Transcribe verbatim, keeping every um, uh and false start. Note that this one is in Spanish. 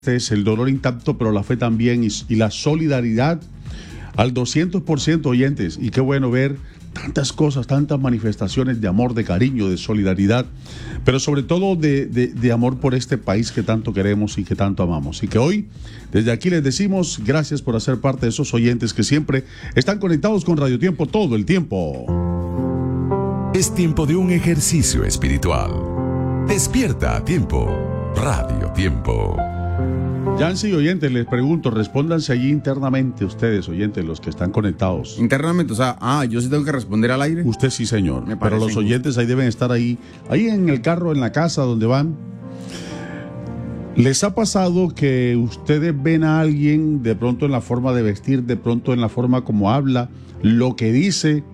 es el dolor intacto, pero la fe también y, y la solidaridad al doscientos por ciento, oyentes. Y qué bueno ver tantas cosas, tantas manifestaciones de amor, de cariño, de solidaridad, pero sobre todo de, de, de amor por este país que tanto queremos y que tanto amamos. Y que hoy, desde aquí les decimos gracias por hacer parte de esos oyentes que siempre están conectados con Radio Tiempo todo el tiempo. Es tiempo de un ejercicio espiritual. Despierta a tiempo. Radio Tiempo. Yancy, oyentes, les pregunto, respóndanse allí internamente ustedes, oyentes, los que están conectados. Internamente, o sea, ah, yo sí tengo que responder al aire. Usted sí, señor. Me pero los oyentes ahí deben estar ahí, ahí en el carro, en la casa, donde van. ¿Les ha pasado que ustedes ven a alguien de pronto en la forma de vestir, de pronto en la forma como habla, lo que dice,